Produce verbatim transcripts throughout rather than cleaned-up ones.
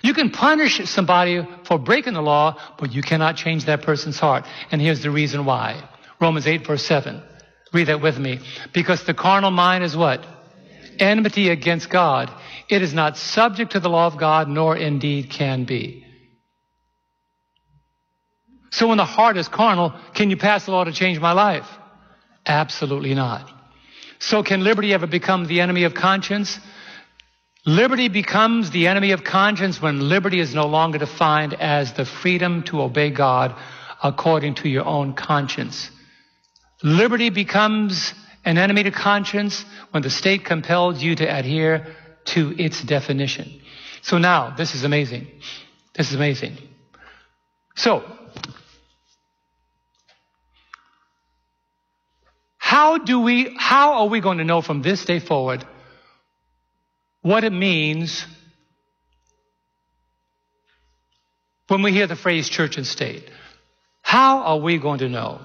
You can punish somebody for breaking the law, but you cannot change that person's heart. And here's the reason why. Romans eight, verse seven. Read that with me. Because the carnal mind is what? Enmity against God. It is not subject to the law of God, nor indeed can be. So when the heart is carnal, can you pass the law to change my life? Absolutely not. So can liberty ever become the enemy of conscience? Liberty becomes the enemy of conscience when liberty is no longer defined as the freedom to obey God according to your own conscience. Liberty becomes an enemy to conscience when the state compels you to adhere to its definition. So now, this is amazing. This is amazing. So, how do we, how are we going to know from this day forward what it means when we hear the phrase church and state? How are we going to know?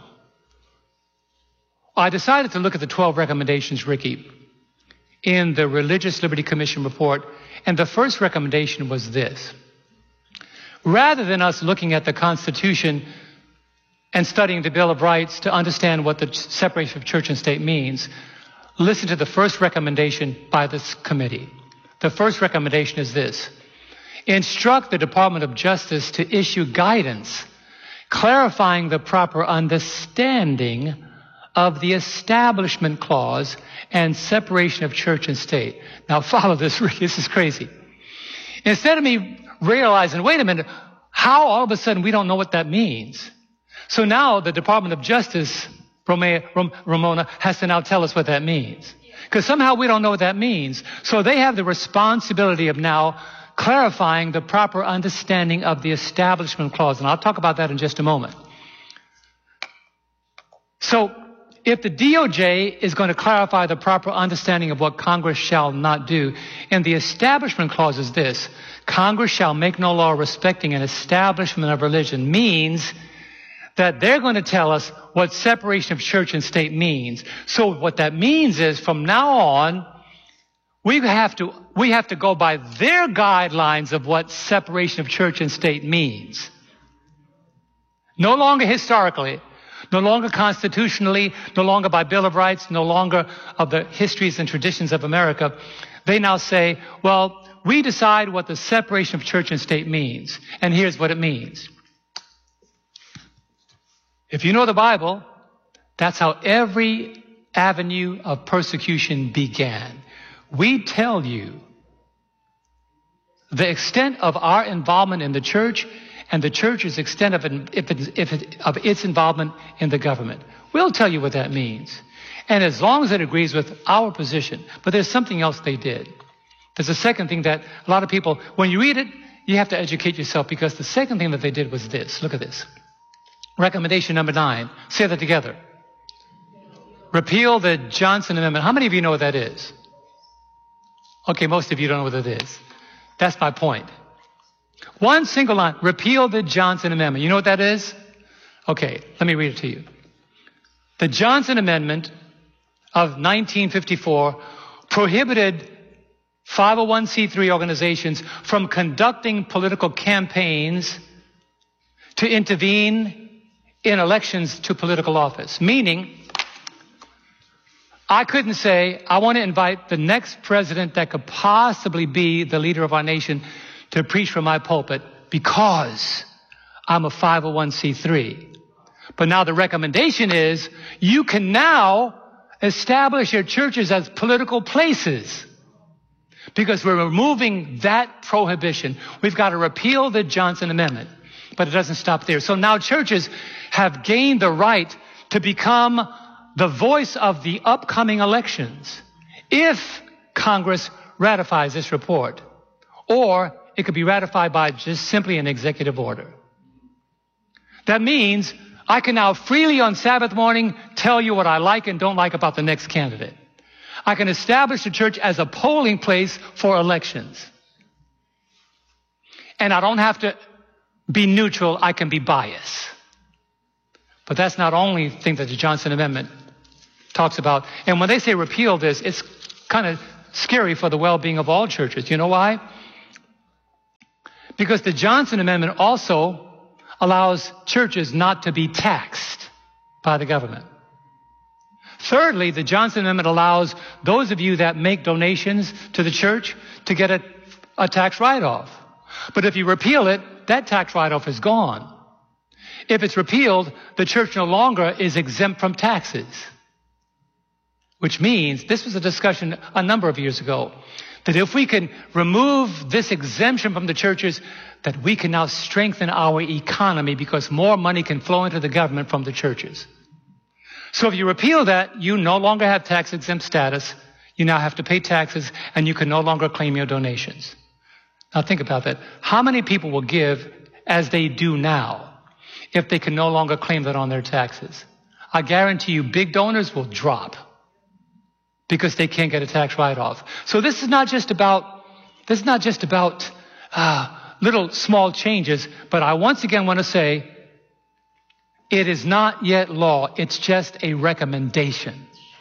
I decided to look at the twelve recommendations, Ricky, in the Religious Liberty Commission report, and the first recommendation was this. Rather than us looking at the Constitution and studying the Bill of Rights to understand what the separation of church and state means, listen to the first recommendation by this committee. The first recommendation is this. Instruct the Department of Justice to issue guidance clarifying the proper understanding of the Establishment Clause and separation of church and state. Now follow this, Rick. This is crazy. Instead of me realizing, wait a minute, how all of a sudden we don't know what that means? So now the Department of Justice, Ramona, has to now tell us what that means. Because somehow we don't know what that means. So they have the responsibility of now clarifying the proper understanding of the Establishment Clause. And I'll talk about that in just a moment. So if the D O J is going to clarify the proper understanding of what Congress shall not do, and the Establishment Clause is this, Congress shall make no law respecting an establishment of religion, means that they're going to tell us what separation of church and state means. So what that means is from now on, we have to, we have to go by their guidelines of what separation of church and state means. No longer historically, no longer constitutionally, no longer by Bill of Rights, no longer of the histories and traditions of America. They now say, well, we decide what the separation of church and state means. And here's what it means. If you know the Bible, that's how every avenue of persecution began. We tell you the extent of our involvement in the church and the church's extent of, if it, if it, of its involvement in the government. We'll tell you what that means. And as long as it agrees with our position. But there's something else they did. There's a second thing that a lot of people, when you read it, you have to educate yourself, because the second thing that they did was this. Look at this. Recommendation number nine. Say that together. Repeal the Johnson Amendment. How many of you know what that is? Okay, most of you don't know what it is. That's my point. One single line. Repeal the Johnson Amendment. You know what that is? Okay, let me read it to you. The Johnson Amendment of nineteen fifty-four prohibited five oh one c three organizations from conducting political campaigns to intervene in elections to political office. Meaning, I couldn't say, I want to invite the next president that could possibly be the leader of our nation to preach from my pulpit because I'm a five oh one c three. But now the recommendation is you can now establish your churches as political places, because we're removing that prohibition. We've got to repeal the Johnson Amendment. But it doesn't stop there. So now churches have gained the right to become the voice of the upcoming elections if Congress ratifies this report. Or it could be ratified by just simply an executive order. That means I can now freely on Sabbath morning tell you what I like and don't like about the next candidate. I can establish the church as a polling place for elections. And I don't have to be neutral, I can be biased. But that's not the only thing that the Johnson Amendment talks about. And when they say repeal this, it's kind of scary for the well-being of all churches. You know why? Because the Johnson Amendment also allows churches not to be taxed by the government. Thirdly, the Johnson Amendment allows those of you that make donations to the church to get a, a tax write-off. But if you repeal it, that tax write-off is gone. If it's repealed, the church no longer is exempt from taxes. Which means, this was a discussion a number of years ago, that if we can remove this exemption from the churches, that we can now strengthen our economy because more money can flow into the government from the churches. So if you repeal that, you no longer have tax exempt status. You now have to pay taxes and you can no longer claim your donations. Now think about that. How many people will give as they do now if they can no longer claim that on their taxes? I guarantee you big donors will drop because they can't get a tax write-off. So this is not just about, this is not just about uh, little small changes, but I once again want to say, it is not yet law. It's just a recommendation.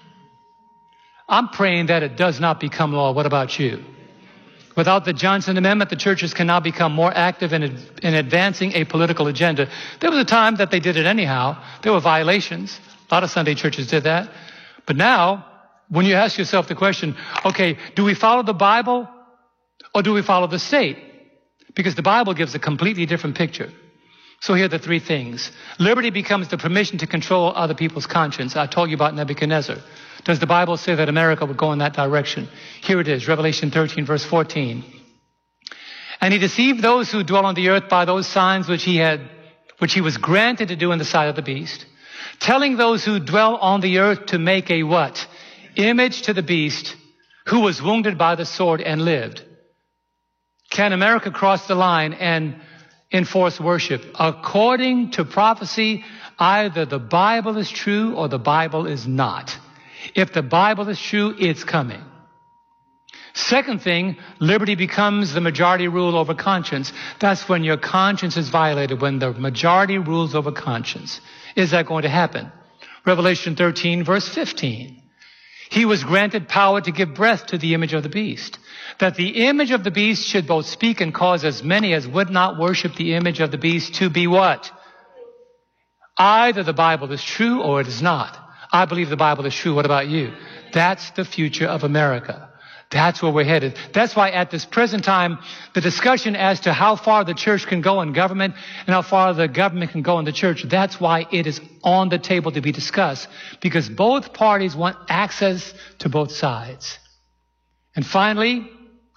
I'm praying that it does not become law. What about you? Without the Johnson Amendment, the churches can now become more active in, in advancing a political agenda. There was a time that they did it anyhow. There were violations. A lot of Sunday churches did that. But now, when you ask yourself the question, okay, do we follow the Bible or do we follow the state? Because the Bible gives a completely different picture. So here are the three things. Liberty becomes the permission to control other people's conscience. I told you about Nebuchadnezzar. Does the Bible say that America would go in that direction? Here it is, Revelation thirteen, verse fourteen. And he deceived those who dwell on the earth by those signs which he had, which he was granted to do in the sight of the beast, telling those who dwell on the earth to make a what? Image to the beast who was wounded by the sword and lived. Can America cross the line and enforce worship? According to prophecy, either the Bible is true or the Bible is not. If the Bible is true, it's coming. Second thing, liberty becomes the majority rule over conscience. That's when your conscience is violated, when the majority rules over conscience. Is that going to happen? Revelation thirteen, verse fifteen. He was granted power to give breath to the image of the beast, that the image of the beast should both speak and cause as many as would not worship the image of the beast to be what? Either the Bible is true or it is not. I believe the Bible is true. What about you? That's the future of America. That's where we're headed. That's why at this present time, the discussion as to how far the church can go in government and how far the government can go in the church, that's why it is on the table to be discussed, because both parties want access to both sides. And finally,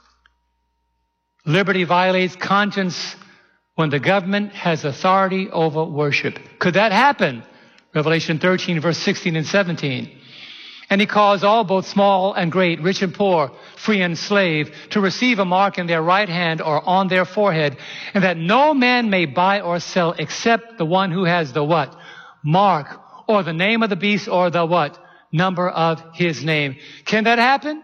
liberty violates conscience when the government has authority over worship. Could that happen? Revelation thirteen, verse sixteen and seventeen. And he caused all, both small and great, rich and poor, free and slave, to receive a mark in their right hand or on their forehead, and that no man may buy or sell except the one who has the what? Mark, or the name of the beast, or the what? Number of his name. Can that happen?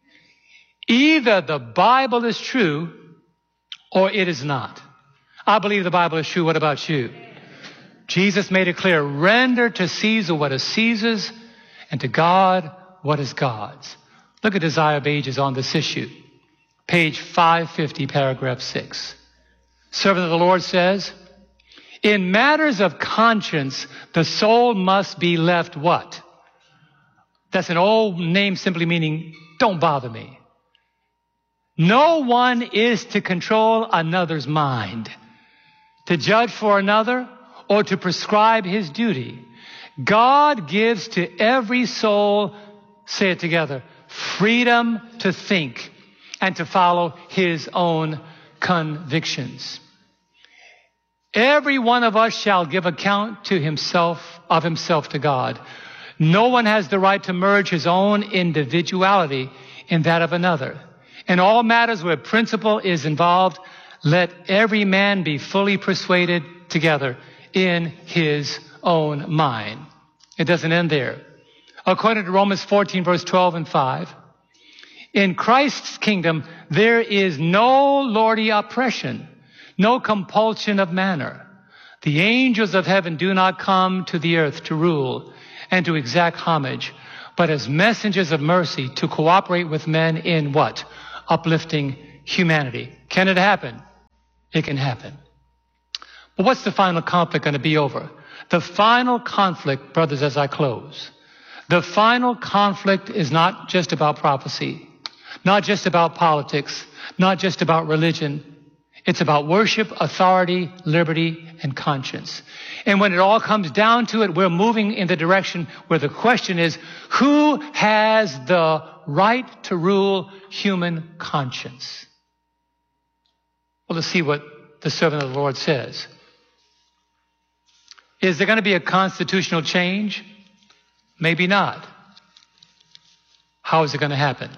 Either the Bible is true or it is not. I believe the Bible is true. What about you? Jesus made it clear, render to Caesar what is Caesar's, and to God what is God's. Look at Desire of Ages on this issue. Page five fifty, paragraph six. Servant of the Lord says, in matters of conscience, the soul must be left what? That's an old name simply meaning, don't bother me. No one is to control another's mind, to judge for another, or to prescribe his duty. God gives to every soul, say it together, freedom to think and to follow his own convictions. Every one of us shall give account to himself, of himself to God. No one has the right to merge his own individuality in that of another. In all matters where principle is involved, let every man be fully persuaded together in his own mind. It doesn't end there. According to Romans fourteen, verse twelve and five, in Christ's kingdom, there is no lordly oppression, no compulsion of manner. The angels of heaven do not come to the earth to rule and to exact homage, but as messengers of mercy to cooperate with men in what? Uplifting humanity. Can it happen? It can happen. But what's the final conflict going to be over? The final conflict, brothers, as I close, the final conflict is not just about prophecy, not just about politics, not just about religion. It's about worship, authority, liberty, and conscience. And when it all comes down to it, we're moving in the direction where the question is, who has the right to rule human conscience? Well, let's see what the servant of the Lord says. Is there going to be a constitutional change? Maybe not. How is it going to happen?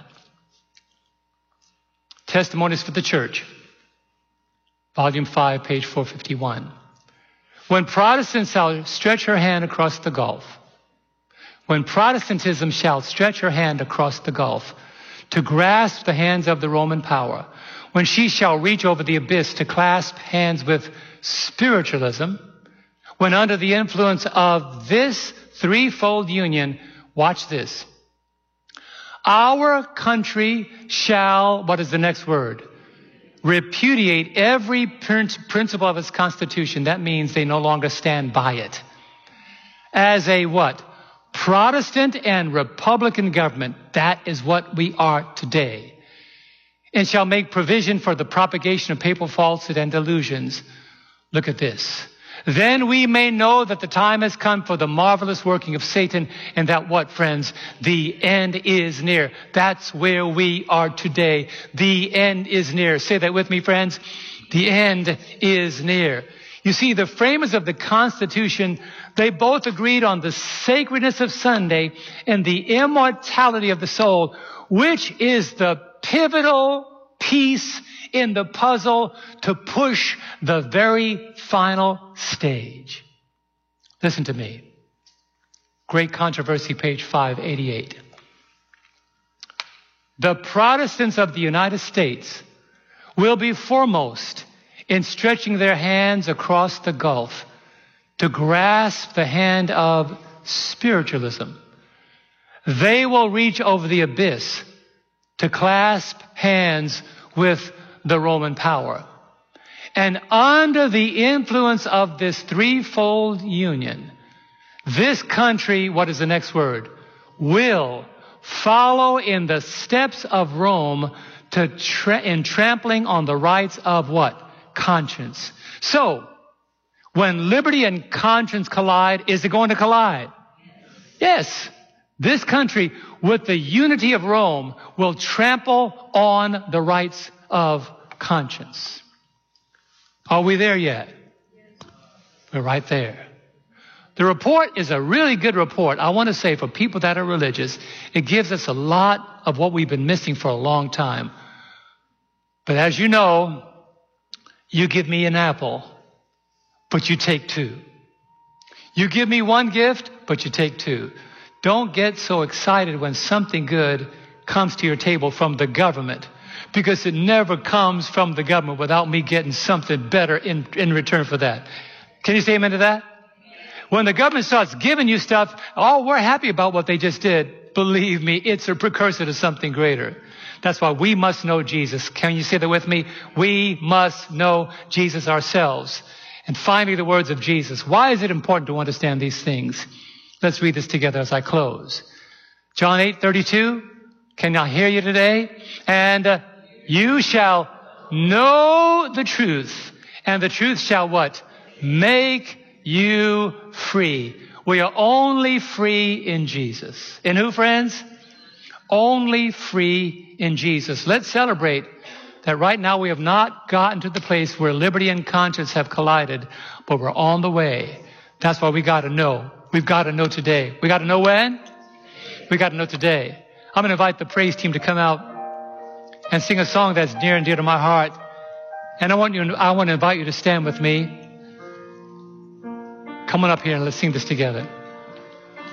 Testimonies for the Church. Volume five, page four fifty-one. When Protestants shall stretch her hand across the gulf, when Protestantism shall stretch her hand across the gulf to grasp the hands of the Roman power, when she shall reach over the abyss to clasp hands with spiritualism, when under the influence of this threefold union, watch this, our country shall, what is the next word? Repudiate every principle of its constitution. That means they no longer stand by it. As a what? Protestant and Republican government. That is what we are today. And shall make provision for the propagation of papal falsehood and delusions. Look at this. Then we may know that the time has come for the marvelous working of Satan, and that what, friends? The end is near. That's where we are today. The end is near. Say that with me, friends. The end is near. You see, the framers of the Constitution, they both agreed on the sacredness of Sunday and the immortality of the soul, which is the pivotal piece in the puzzle to push the very final stage. Listen to me. Great Controversy, page five eighty-eight. The Protestants of the United States will be foremost in stretching their hands across the gulf to grasp the hand of spiritualism. They will reach over the abyss to clasp hands with the Roman power. And under the influence of this threefold union, this country, what is the next word? Will follow in the steps of Rome to tra- in trampling on the rights of what? Conscience. So, when liberty and conscience collide, is it going to collide? Yes. This country, with the unity of Rome, will trample on the rights of conscience. Are we there yet? We're right there. The report is a really good report. I want to say for people that are religious, it gives us a lot of what we've been missing for a long time. But as you know, you give me an apple, but you take two. You give me one gift, but you take two. Don't get so excited when something good comes to your table from the government, because it never comes from the government without me getting something better in, in return for that. Can you say amen to that? When the government starts giving you stuff, oh, we're happy about what they just did. Believe me, it's a precursor to something greater. That's why we must know Jesus. Can you say that with me? We must know Jesus ourselves. And finally, the words of Jesus. Why is it important to understand these things? Let's read this together as I close. John eight thirty-two. Can I hear you today? And uh, you shall know the truth, and the truth shall what? Make you free. We are only free in Jesus. In who, friends? Only free in Jesus. Let's celebrate that right now we have not gotten to the place where liberty and conscience have collided, but we're on the way. That's why we got to know. We've got to know today. We got to know when? We got to know today. I'm going to invite the praise team to come out and sing a song that's near and dear to my heart. And I want you, I want to invite you to stand with me. Come on up here and let's sing this together.